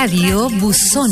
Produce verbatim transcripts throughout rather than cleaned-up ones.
Radio Buzón.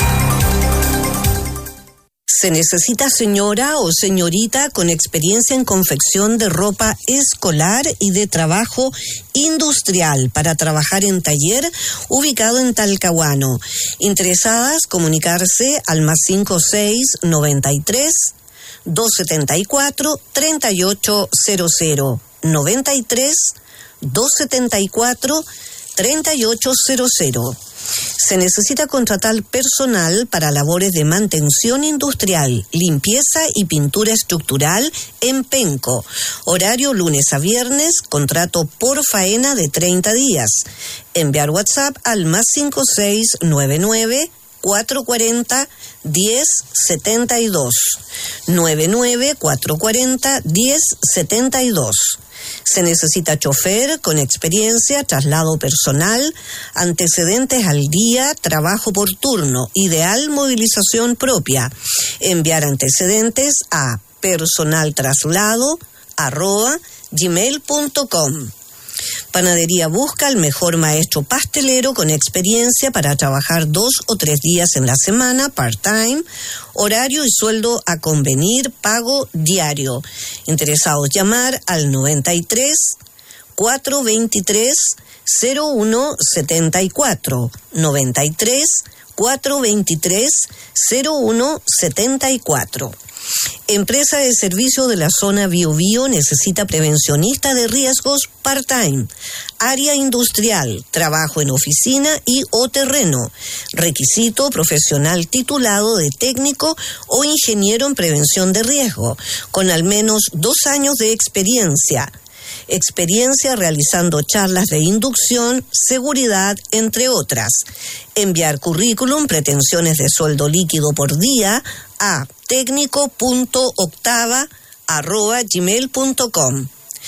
Se necesita señora o señorita con experiencia en confección de ropa escolar y de trabajo industrial para trabajar en taller ubicado en Talcahuano. Interesadas, comunicarse al más cinco seis noventa y tres, doscientos setenta y cuatro, treinta y ocho cero cero, noventa y tres, doscientos setenta y cuatro, treinta y ocho cero cero. Se necesita contratar personal para labores de mantención industrial, limpieza y pintura estructural en Penco. Horario lunes a viernes, contrato por faena de treinta días. Enviar WhatsApp al más cinco seis nueve nueve, cuatro cuatro cero, diez setenta y dos. nueve nueve, cuatro cuatro cero, diez setenta y dos. Se necesita chofer con experiencia, traslado personal, antecedentes al día, trabajo por turno, ideal movilización propia. Enviar antecedentes a personaltraslado arroba gmail punto com. Panadería busca el mejor maestro pastelero con experiencia para trabajar dos o tres días en la semana, part-time, horario y sueldo a convenir, pago diario. Interesados llamar al noventa y tres, cuatrocientos veintitrés, cero uno setenta y cuatro, noventa y tres, cuatrocientos veintitrés, cero uno setenta y cuatro. Empresa de servicio de la zona Biobío necesita prevencionista de riesgos part-time, área industrial, trabajo en oficina y o terreno. Requisito profesional titulado de técnico o ingeniero en prevención de riesgo, con al menos dos años de experiencia. Experiencia realizando charlas de inducción, seguridad, entre otras. Enviar currículum, pretensiones de sueldo líquido por día a técnico punto octava arroba gmail punto com.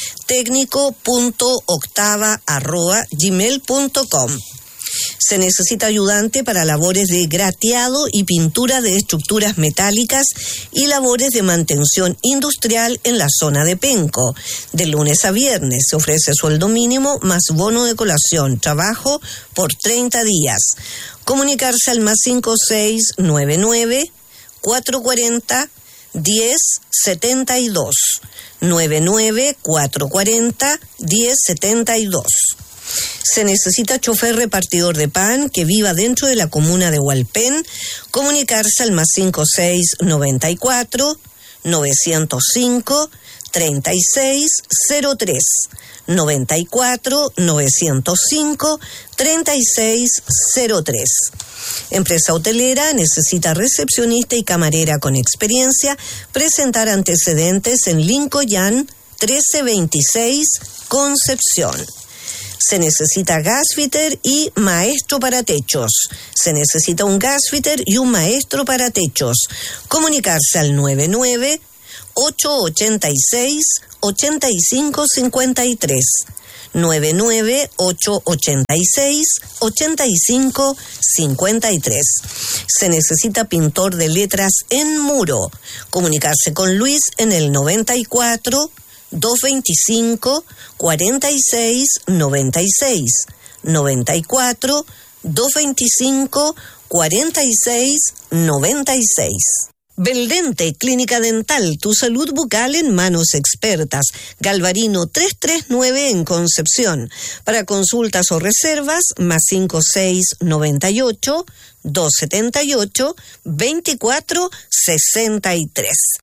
técnico punto octava arroba gmail punto com. Se necesita ayudante para labores de grateado y pintura de estructuras metálicas y labores de mantención industrial en la zona de Penco. De lunes a viernes se ofrece sueldo mínimo más bono de colación. Trabajo por treinta días. Comunicarse al más cinco seis nueve nueve, cuatro cuatro cero, diez setenta y dos. nueve nueve, cuatro cuatro cero, diez setenta y dos. Se necesita chofer repartidor de pan que viva dentro de la comuna de Hualpén. Comunicarse al más cinco seis noventa y cuatro, novecientos cinco, treinta y seis cero tres. noventa y cuatro, novecientos cinco, treinta y seis cero tres. Empresa hotelera necesita recepcionista y camarera con experiencia. Presentar antecedentes en Lincoln trece veintiséis, Concepción. Se necesita gasfitter y maestro para techos. Se necesita un gasfitter y un maestro para techos. Comunicarse al nueve nueve, ocho ocho seis, ocho cinco cinco tres. nueve nueve, ocho ocho seis, ocho cinco cinco tres. Se necesita pintor de letras en muro. Comunicarse con Luis en el noventa y cuatro, doscientos veinticinco, cuarenta y seis noventa y seis. noventa y cuatro, doscientos veinticinco, cuarenta y seis noventa y seis. Beldente, Clínica Dental, tu salud bucal en manos expertas. Galvarino trescientos treinta y nueve en Concepción. Para consultas o reservas, más cinco seis noventa y ocho, doscientos setenta y ocho, veinticuatro sesenta y tres.